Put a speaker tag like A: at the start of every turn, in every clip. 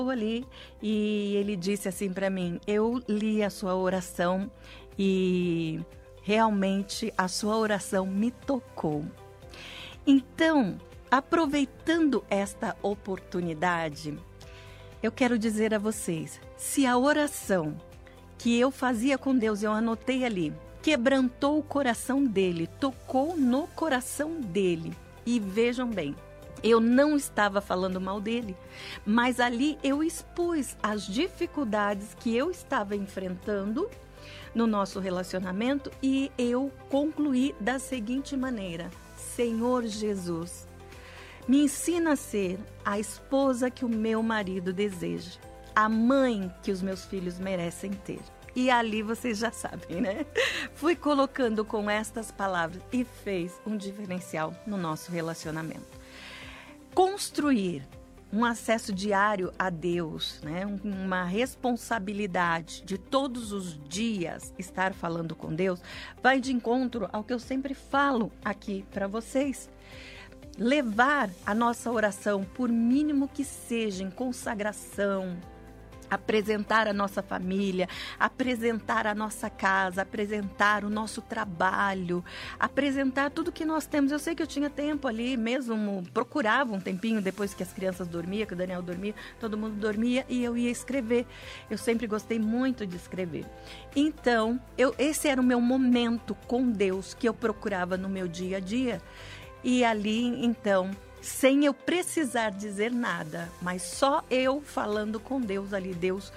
A: ali e ele disse assim para mim: eu li a sua oração e realmente a sua oração me tocou. Então, aproveitando esta oportunidade, eu quero dizer a vocês, se a oração que eu fazia com Deus, eu anotei ali, quebrantou o coração dele, tocou no coração dele. E vejam bem, eu não estava falando mal dele, mas ali eu expus as dificuldades que eu estava enfrentando no nosso relacionamento e eu concluí da seguinte maneira: Senhor Jesus, me ensina a ser a esposa que o meu marido deseja, a mãe que os meus filhos merecem ter. E ali vocês já sabem, né? Fui colocando com estas palavras e fez um diferencial no nosso relacionamento. Construir um acesso diário a Deus, né? Uma responsabilidade de todos os dias estar falando com Deus, vai de encontro ao que eu sempre falo aqui para vocês. Levar a nossa oração, por mínimo que seja, em consagração, apresentar a nossa família, apresentar a nossa casa, apresentar o nosso trabalho, apresentar tudo que nós temos. Eu sei que eu tinha tempo ali mesmo, procurava um tempinho depois que as crianças dormiam, que o Daniel dormia, todo mundo dormia e eu ia escrever. Eu sempre gostei muito de escrever. Então, esse era o meu momento com Deus que eu procurava no meu dia a dia. E ali, então, sem eu precisar dizer nada, mas só eu falando com Deus ali, Deus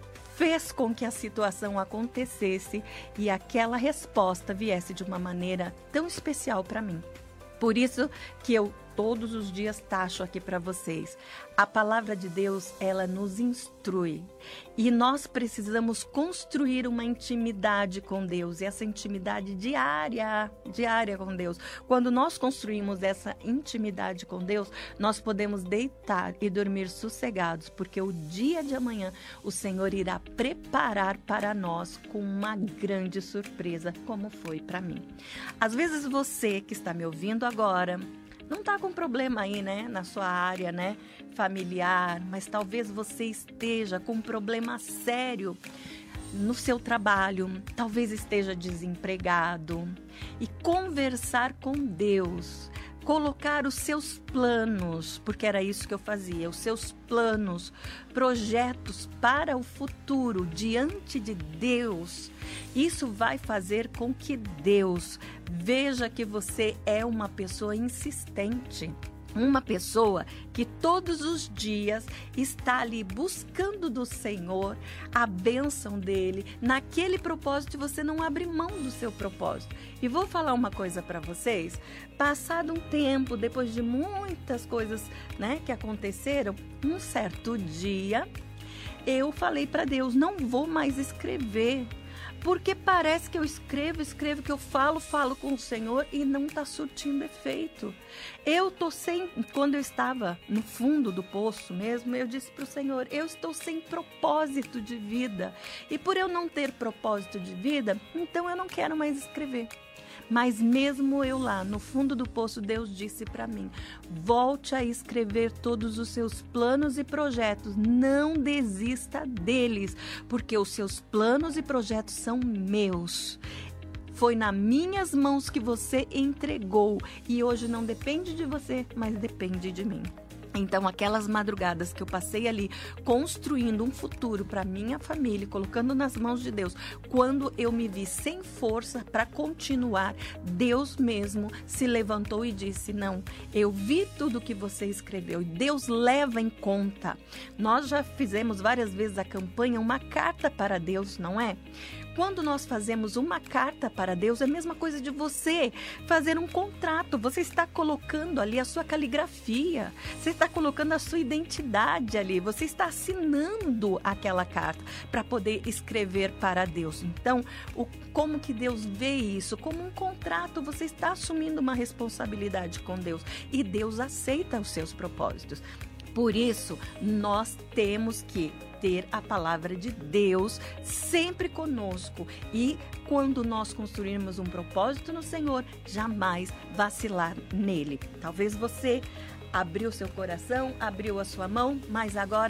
A: fez com que a situação acontecesse e aquela resposta viesse de uma maneira tão especial para mim. Por isso que eu todos os dias taxo aqui para vocês. A palavra de Deus, ela nos instrui. E nós precisamos construir uma intimidade com Deus. E essa intimidade diária com Deus. Quando nós construímos essa intimidade com Deus, nós podemos deitar e dormir sossegados. Porque o dia de amanhã, o Senhor irá preparar para nós com uma grande surpresa, como foi para mim. Às vezes você que está me ouvindo agora, não está com problema aí, né, na sua área, né, familiar, mas talvez você esteja com um problema sério no seu trabalho, talvez esteja desempregado. E conversar com Deus, colocar os seus planos, porque era isso que eu fazia, os seus planos, projetos para o futuro diante de Deus, isso vai fazer com que Deus veja que você é uma pessoa insistente. Uma pessoa que todos os dias está ali buscando do Senhor a bênção dele, naquele propósito você não abre mão do seu propósito. E vou falar uma coisa para vocês, passado um tempo, depois de muitas coisas, né, que aconteceram, um certo dia eu falei para Deus, não vou mais escrever. Porque parece que eu escrevo que eu falo com o Senhor e não está surtindo efeito. Quando eu estava no fundo do poço mesmo, eu disse para o Senhor, eu estou sem propósito de vida. E por eu não ter propósito de vida, então eu não quero mais escrever. Mas mesmo eu lá, no fundo do poço, Deus disse para mim, volte a escrever todos os seus planos e projetos, não desista deles, porque os seus planos e projetos são meus. Foi nas minhas mãos que você entregou e hoje não depende de você, mas depende de mim. Então, aquelas madrugadas que eu passei ali construindo um futuro para minha família, colocando nas mãos de Deus, quando eu me vi sem força para continuar, Deus mesmo se levantou e disse, não, eu vi tudo que você escreveu e Deus leva em conta. Nós já fizemos várias vezes a campanha, uma carta para Deus, não é? Quando nós fazemos uma carta para Deus, é a mesma coisa de você fazer um contrato. Você está colocando ali a sua caligrafia, você está colocando a sua identidade ali, você está assinando aquela carta para poder escrever para Deus. Então, como que Deus vê isso? Como um contrato, você está assumindo uma responsabilidade com Deus e Deus aceita os seus propósitos. Por isso, nós temos que ter a palavra de Deus sempre conosco e quando nós construirmos um propósito no Senhor, jamais vacilar nele. Talvez você abriu seu coração, abriu a sua mão, mas agora